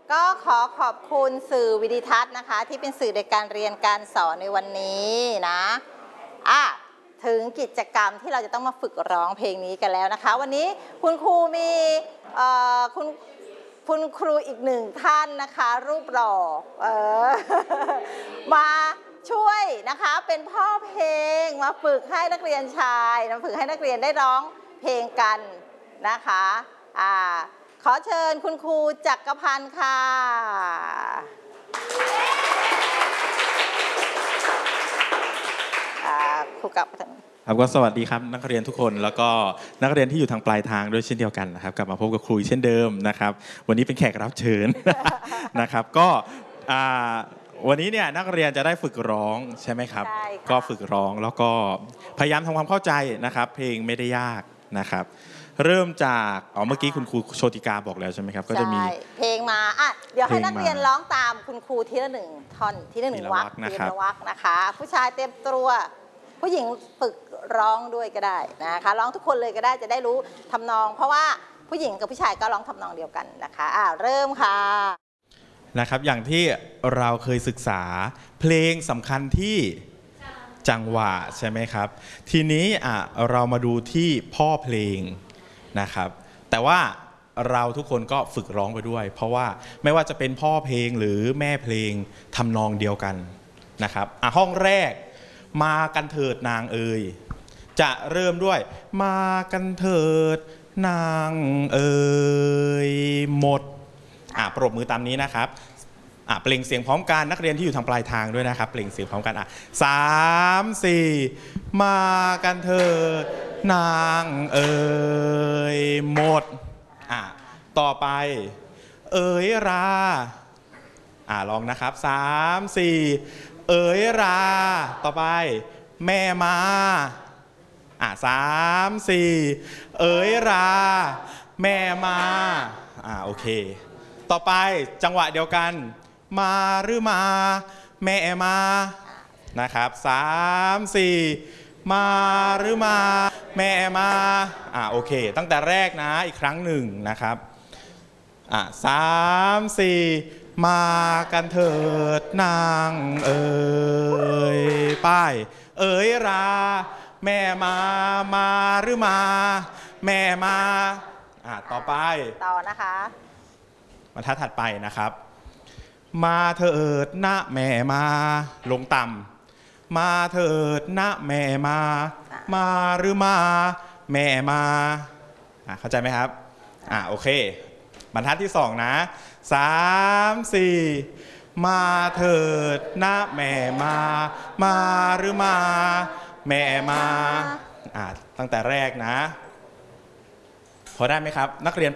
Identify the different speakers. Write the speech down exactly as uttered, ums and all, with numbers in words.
Speaker 1: ก็ขอขอบคุณสื่อวิดิทัศน์นะคะที่เป็นสื่อในการเรียนการสอนในวันนี้นะอ่ะถึงกิจกรรมที่เราจะต้องมาฝึกร้องเพลงนี้กันแล้วนะคะวันนี้คุณครูมีคุณคุณครูอีกหนึ่งท่านนะคะรูปหล่อเออ มาช่วยนะคะเป็นพ่อเพลงมาฝึกให้นักเรียนชายมาฝึกให้นักเรียนได้ร้องเพลงกันนะคะอ่าขอเชิญคุณครูจักรพันธ์ค่ะครูกับ
Speaker 2: ครับก็สวัสดีครับนักเรียนทุกคนแล้วก็นักเรียนที่อยู่ทางปลายทางด้วยเช่นเดียวกันนะครับกลับมาพบกับครูเช่นเดิมนะครับวันนี้เป็นแขกรับเชิญ นะครับก็วันนี้เนี่ยนักเรียนจะได้ฝึกร้องใช่ไหมครับก็ฝึกร้องแล้วก็พยายามทำความเข้าใจนะครับเพลงไม่ได้ยากนะครับเริ่มจากอ๋อเมื่อกี้คุณครูโชติกาบอกแล้วใช่ไหมครับก็จะมี
Speaker 1: เพลงมาอ่ะเดี๋ยวให้นักเรียนร้องตามคุณครูทีละหนึ่งท่อนทีละหนึ่งวรรคทีละวรรคนะคะผู้ชายเตรียมตัวผู้หญิงฝึกร้องด้วยก็ได้นะคะร้องทุกคนเลยก็ได้จะได้รู้ทำนองเพราะว่าผู้หญิงกับผู้ชายก็ร้องทำนองเดียวกันนะคะอ่าเริ่มค่ะ
Speaker 2: นะครับอย่างที่เราเคยศึกษาเพลงสำคัญที่จังหวะใช่ไหมครับทีนี้อ่ะเรามาดูที่พ่อเพลงนะครับแต่ว่าเราทุกคนก็ฝึกร้องไปด้วยเพราะว่าไม่ว่าจะเป็นพ่อเพลงหรือแม่เพลงทำนองเดียวกันนะครับอ่ะห้องแรกมากันเถิดนางเอ๋ยจะเริ่มด้วยมากันเถิดนางเอ๋ยหมดอ่ะปรบมือตามนี้นะครับอ่ะเปล่งเสียงพร้อมกันนักเรียนที่อยู่ทางปลายทางด้วยนะครับเปล่งเสียงพร้อมกันอ่ะสามสี่มากันเถิดนางเอ๋ยหมดอ่ะต่อไปเอ๋ยราอ่ะลองนะครับสามสี่เอ๋ยราต่อไปแม่มาอ่ะสามสี่เอ๋ยราแม่มาอ่ะโอเคต่อไปจังหวะเดียวกันมาหรือมาแม่มานะครับสามสี่มาหรือมาแม่มาอ่ะโอเคตั้งแต่แรกนะอีกครั้งหนึ่งนะครับอ่ะสามสี่มากันเถิดนางเอ๋ยป้ายเอ๋ยราแม่มามาหรือมาแม่มาอ่ะต่อไป
Speaker 1: ต่อนะคะ
Speaker 2: บรรทัดถัดไปนะครับมาเถิดนะแม่มาลงต่ำมาเถิดนะแม่มามาหรือมาแม่มาอ่ะเข้าใจไหมครับอ่ะโอเคบรรทัดที่สองนะสามสี่มาเถิดนะแม่มามาหรือมาแม่มาอ่ะตั้งแต่แรกนะพอได้ไหมครับนักเรียน